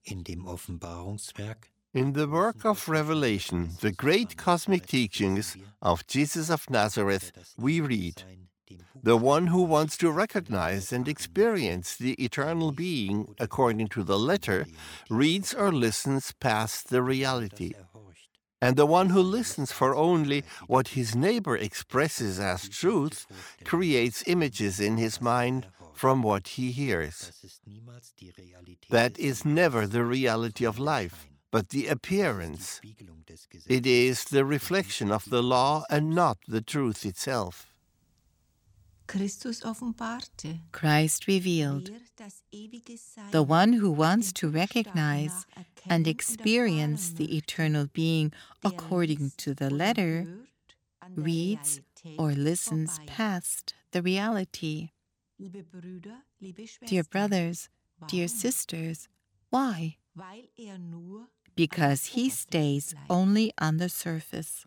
In dem Offenbarungswerk In the work of Revelation, the great cosmic teachings of Jesus of Nazareth, we read, "The one who wants to recognize and experience the eternal being according to the letter reads or listens past the reality. And the one who listens for only what his neighbor expresses as truth creates images in his mind from what he hears. That is never the reality of life, but the appearance. It is the reflection of the law and not the truth itself." Christ revealed. The one who wants to recognize and experience the eternal being according to the letter reads or listens past the reality. Dear brothers, dear sisters, why? Because he stays only on the surface.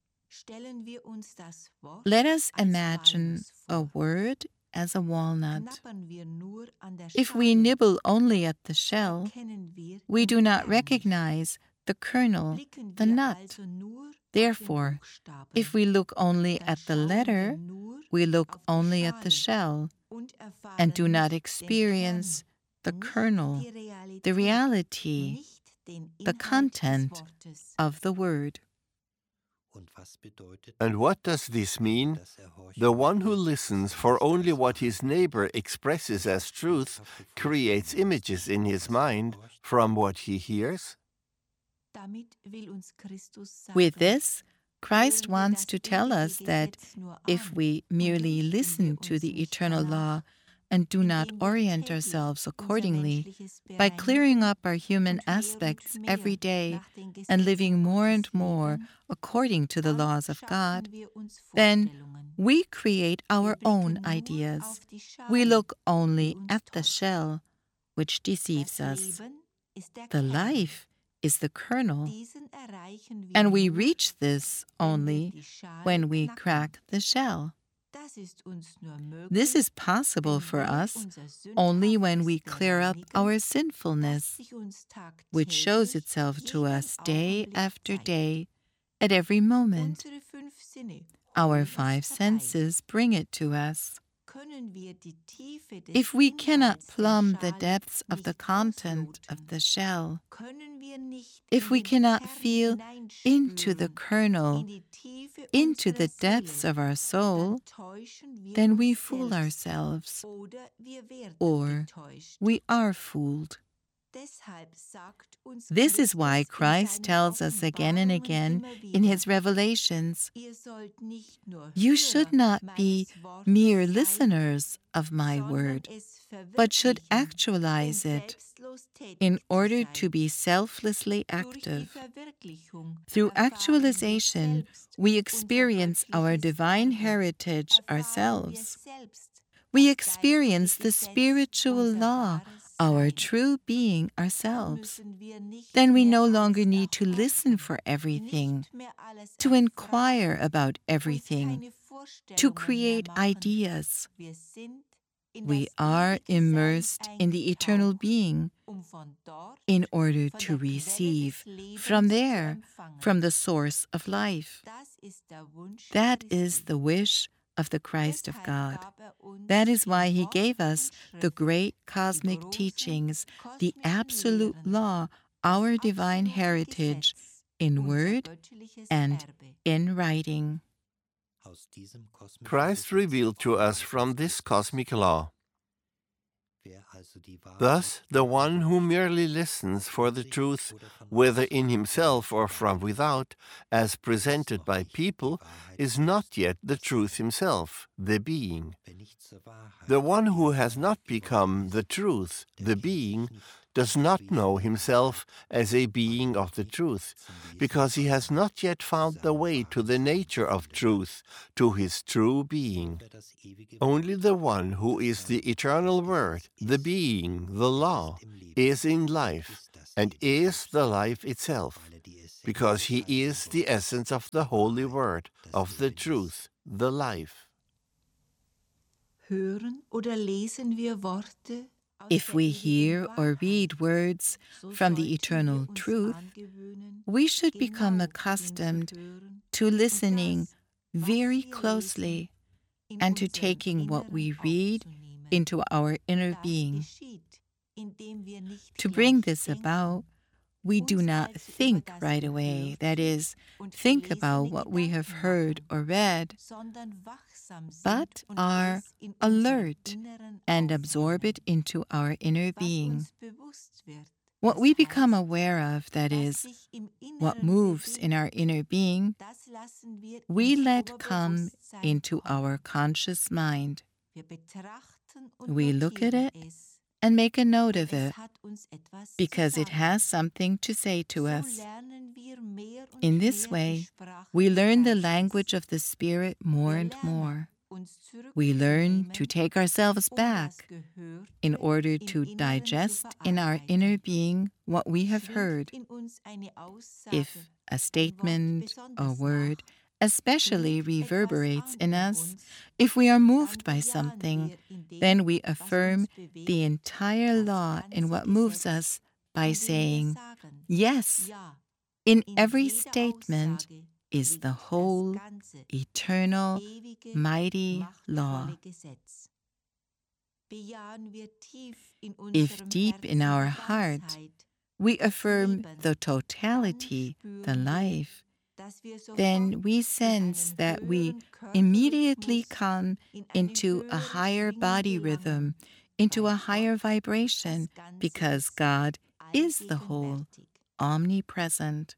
Let us imagine a word as a walnut. If we nibble only at the shell, we do not recognize the kernel, the nut. Therefore, if we look only at the letter, we look only at the shell and do not experience the kernel, the reality, the content of the word. And what does this mean? The one who listens for only what his neighbor expresses as truth creates images in his mind from what he hears? With this, Christ wants to tell us that if we merely listen to the eternal law and do not orient ourselves accordingly, by clearing up our human aspects every day and living more and more according to the laws of God, then we create our own ideas. We look only at the shell, which deceives us. The life is the kernel, and we reach this only when we crack the shell. This is possible for us only when we clear up our sinfulness, which shows itself to us day after day, at every moment. Our five senses bring it to us. If we cannot plumb the depths of the content of the shell, if we cannot feel into the kernel, into the depths of our soul, then we fool ourselves, or we are fooled. This is why Christ tells us again and again in his revelations, "You should not be mere listeners of my word, but should actualize it in order to be selflessly active." Through actualization, we experience our divine heritage ourselves. We experience the spiritual law, our true being ourselves. Then we no longer need to listen for everything, to inquire about everything, to create ideas. We are immersed in the eternal being in order to receive from there, from the source of life. That is the wish of the Christ of God. That is why he gave us the great cosmic teachings, the absolute law, our divine heritage, in word and in writing. Christ revealed to us from this cosmic law. Thus, the one who merely listens for the truth, whether in himself or from without, as presented by people, is not yet the truth himself, the being. The one who has not become the truth, the being, does not know himself as a being of the truth, because he has not yet found the way to the nature of truth, to his true being. Only the one who is the eternal Word, the being, the law, is in life, and is the life itself, because he is the essence of the Holy Word, of the truth, the life. Hören oder lesen wir Worte If we hear or read words from the eternal truth, we should become accustomed to listening very closely and to taking what we read into our inner being. To bring this about, we do not think right away, that is, think about what we have heard or read, but are alert and absorb it into our inner being. What we become aware of, that is, what moves in our inner being, we let come into our conscious mind. We look at it and make a note of it, because it has something to say to us. In this way, we learn the language of the Spirit more and more. We learn to take ourselves back in order to digest in our inner being what we have heard. If a statement or word especially reverberates in us, if we are moved by something, then we affirm the entire law in what moves us by saying, yes, in every statement is the whole, eternal, mighty law. If deep in our heart we affirm the totality, the life, then we sense that we immediately come into a higher body rhythm, into a higher vibration, because God is the whole, omnipresent.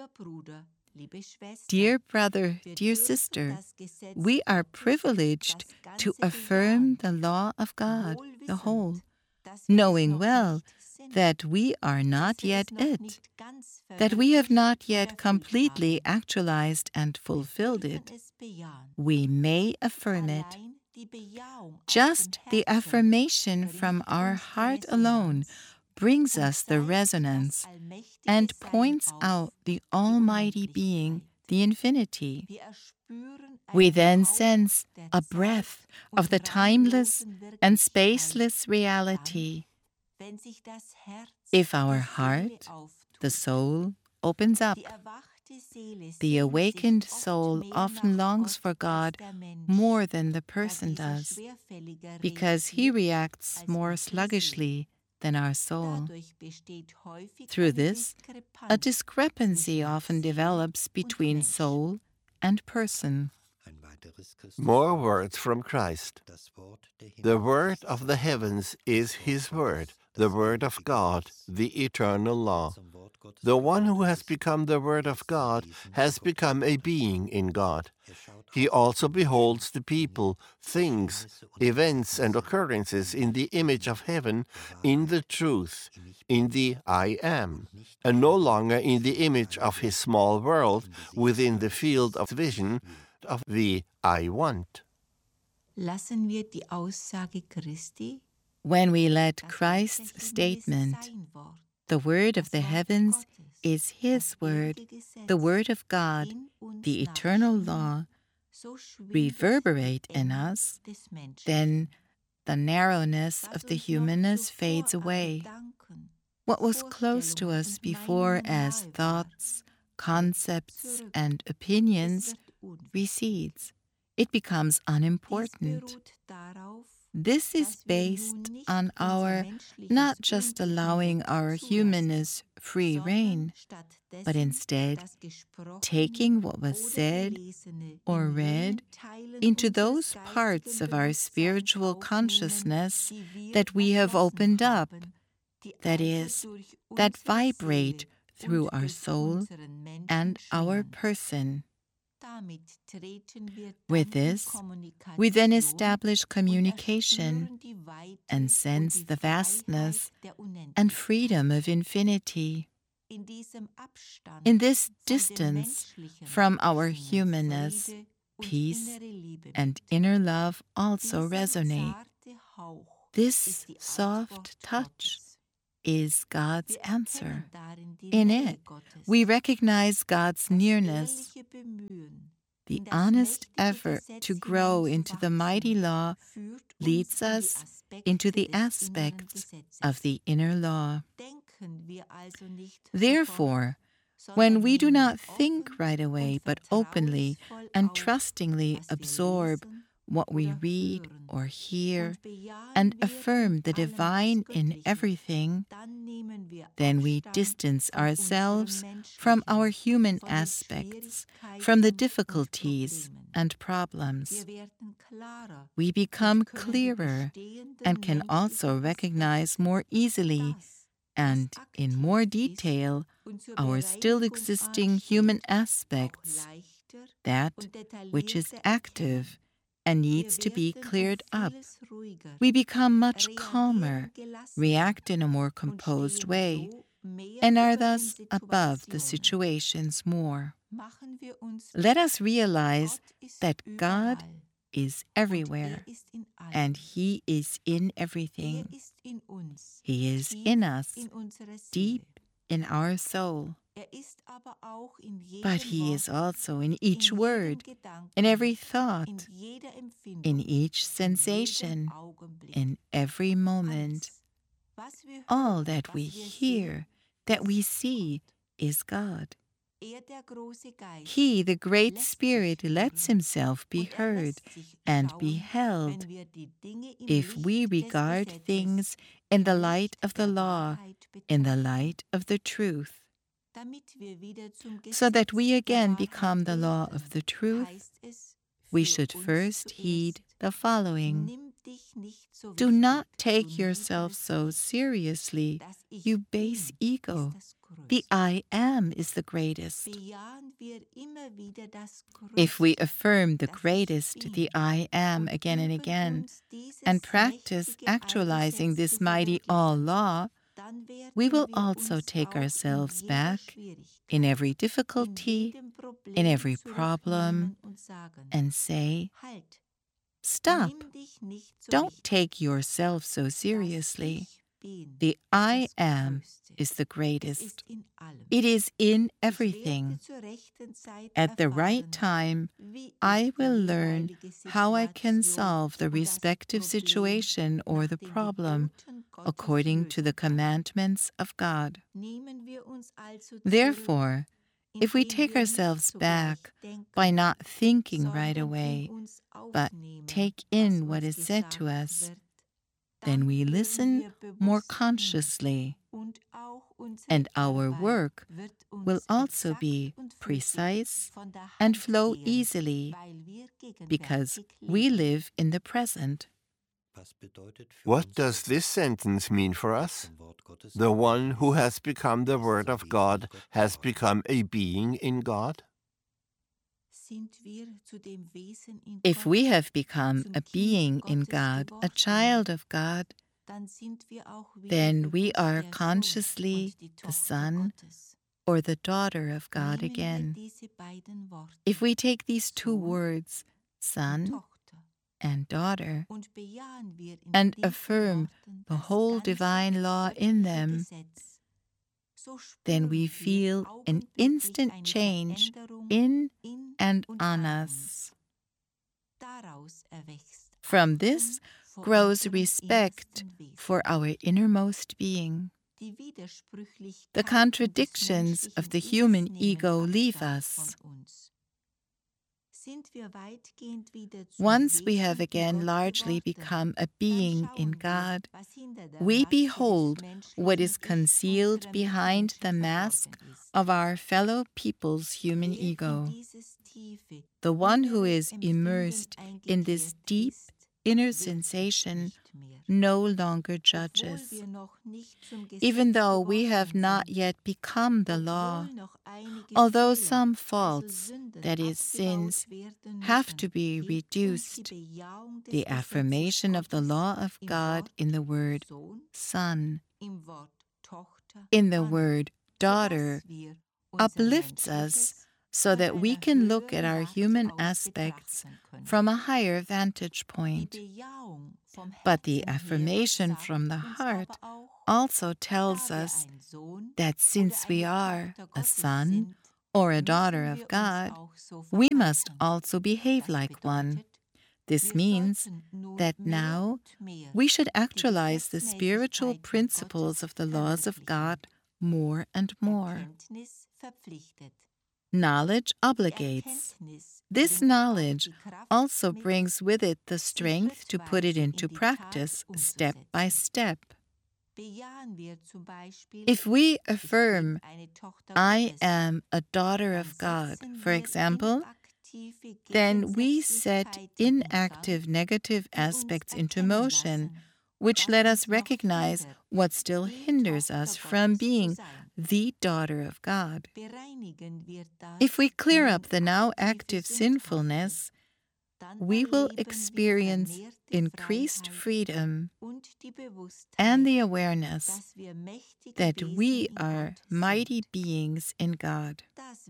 Dear brother, dear sister, we are privileged to affirm the law of God, the whole, knowing well that we are not yet it, that we have not yet completely actualized and fulfilled it. We may affirm it. Just the affirmation from our heart alone brings us the resonance and points out the Almighty Being, the Infinity. We then sense a breath of the timeless and spaceless reality. If our heart, the soul, opens up, the awakened soul often longs for God more than the person does, because he reacts more sluggishly than our soul. Through this, a discrepancy often develops between soul and person. More words from Christ. The word of the heavens is his word, the word of God, the eternal law. The one who has become the word of God has become a being in God. He also beholds the people, things, events, and occurrences in the image of heaven, in the truth, in the I am, and no longer in the image of his small world within the field of vision of the I want. Lassen wir die Aussage Christi, when we let Christ's statement, the word of the heavens is his word, the word of God, the eternal law, reverberate in us, then the narrowness of the humanness fades away. What was close to us before as thoughts, concepts, and opinions recedes. It becomes unimportant. This is based on our not just allowing our humanness free rein, but instead taking what was said or read into those parts of our spiritual consciousness that we have opened up, that is, that vibrate through our soul and our person. With this, we then establish communication and sense the vastness and freedom of infinity. In this distance from our humanness, peace and inner love also resonate. This soft touch is God's answer. In it, we recognize God's nearness. The honest effort to grow into the mighty law leads us into the aspects of the inner law. Therefore, when we do not think right away, but openly and trustingly absorb what we read or hear and affirm the divine in everything, then we distance ourselves from our human aspects, from the difficulties and problems. We become clearer and can also recognize more easily and in more detail our still existing human aspects, that which is active and needs to be cleared up. We become much calmer, react in a more composed way, and are thus above the situations more. Let us realize that God is everywhere, and He is in everything. He is in us, deep in our soul. But He is also in each word, in every thought, in each sensation, in every moment. All that we hear, that we see, is God. He, the Great Spirit, lets Himself be heard and beheld if we regard things in the light of the law, in the light of the truth. So that we again become the law of the truth, we should first heed the following. Do not take yourself so seriously, you base ego. The I am is the greatest. If we affirm the greatest, the I am, again and again, and practice actualizing this mighty all-law, we will also take ourselves back in every difficulty, in every problem, and say, "Stop! Don't take yourself so seriously. The I am is the greatest. It is in everything. At the right time, I will learn how I can solve the respective situation or the problem according to the commandments of God." Therefore, if we take ourselves back by not thinking right away, but take in what is said to us, then we listen more consciously, and our work will also be precise and flow easily, because we live in the present. What does this sentence mean for us? The one who has become the Word of God has become a being in God? If we have become a being in God, a child of God, then we are consciously the son or the daughter of God again. If we take these two words, son and daughter, and affirm the whole divine law in them, then we feel an instant change in and on us. From this grows respect for our innermost being. The contradictions of the human ego leave us. Once we have again largely become a being in God, we behold what is concealed behind the mask of our fellow people's human ego. The one who is immersed in this deep inner sensation no longer judges. Even though we have not yet become the law, although some faults, that is, sins, have to be reduced, the affirmation of the law of God in the word son, in the word daughter, uplifts us so that we can look at our human aspects from a higher vantage point. But the affirmation from the heart also tells us that since we are a son or a daughter of God, we must also behave like one. This means that now we should actualize the spiritual principles of the laws of God more and more. Knowledge obligates. This knowledge also brings with it the strength to put it into practice step by step. If we affirm, "I am a daughter of God," for example, then we set inactive negative aspects into motion, which let us recognize what still hinders us from being the daughter of God. If we clear up the now active sinfulness, we will experience increased freedom and the awareness that we are mighty beings in God.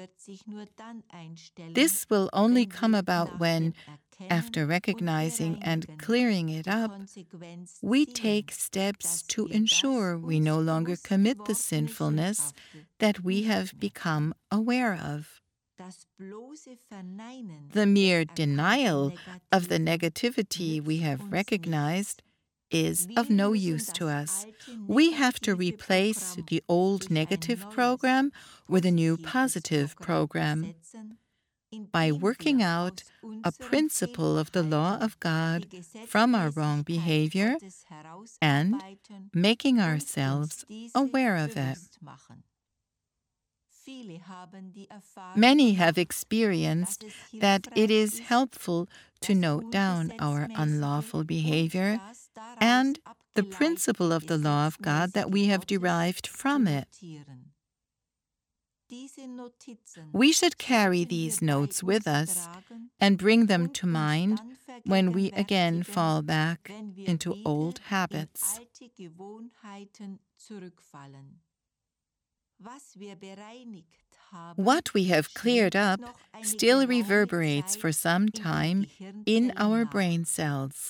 This will only come about when, after recognizing and clearing it up, we take steps to ensure we no longer commit the sinfulness that we have become aware of. The mere denial of the negativity we have recognized is of no use to us. We have to replace the old negative program with a new positive program. By working out a principle of the law of God from our wrong behavior and making ourselves aware of it. Many have experienced that it is helpful to note down our unlawful behavior and the principle of the law of God that we have derived from it. We should carry these notes with us and bring them to mind when we again fall back into old habits. What we have cleared up still reverberates for some time in our brain cells.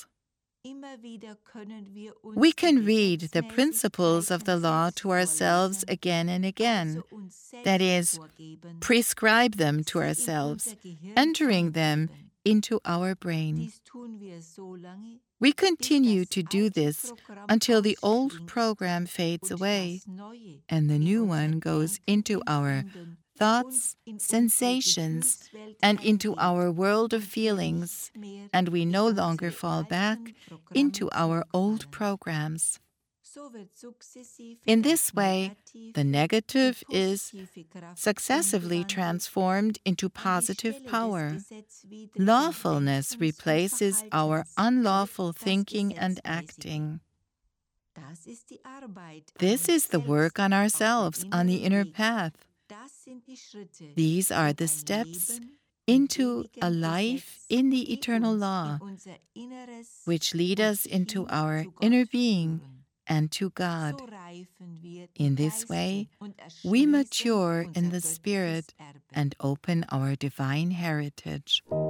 We can read the principles of the law to ourselves again and again, that is, prescribe them to ourselves, entering them into our brain. We continue to do this until the old program fades away and the new one goes into our thoughts, sensations, and into our world of feelings, and we no longer fall back into our old programs. In this way, the negative is successively transformed into positive power. Lawfulness replaces our unlawful thinking and acting. This is the work on ourselves, on the inner path. These are the steps into a life in the eternal law, which lead us into our inner being and to God. In this way, we mature in the Spirit and open our divine heritage.